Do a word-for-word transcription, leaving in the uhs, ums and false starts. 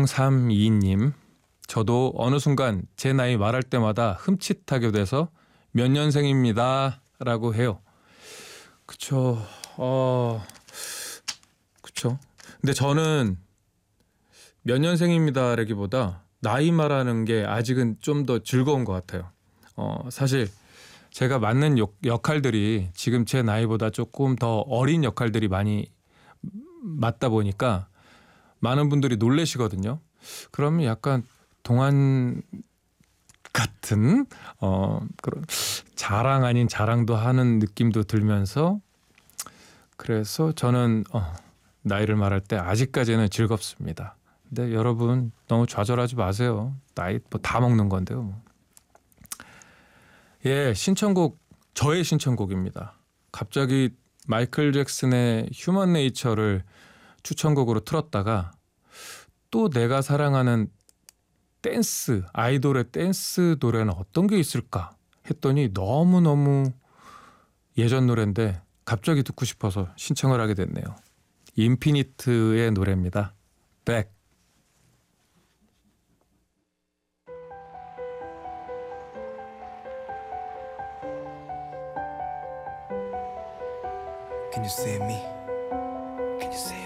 공삼이님, 저도 어느 순간 제 나이 말할 때마다 흠칫하게 돼서 몇 년생입니다 라고 해요. 그쵸. 어, 그쵸. 근데 저는 몇 년생입니다 라기보다 나이 말하는 게 아직은 좀 더 즐거운 것 같아요. 어, 사실 제가 맡는 역, 역할들이 지금 제 나이보다 조금 더 어린 역할들이 많이 맡다 보니까 많은 분들이 놀라시거든요. 그러면 약간 동안 같은 어, 그런 자랑 아닌 자랑도 하는 느낌도 들면서, 그래서 저는 어, 나이를 말할 때 아직까지는 즐겁습니다. 근데 여러분 너무 좌절하지 마세요. 나이 뭐 다 먹는 건데요. 뭐. 예, 신청곡, 저의 신청곡입니다. 갑자기 마이클 잭슨의 휴먼 네이처를 추천곡으로 틀었다가 또 내가 사랑하는 댄스, 아이돌의 댄스 노래는 어떤 게 있을까 했더니 너무너무 예전 노래인데 갑자기 듣고 싶어서 신청을 하게 됐네요. 인피니트의 노래입니다. Back. Can you see me? Can you see me?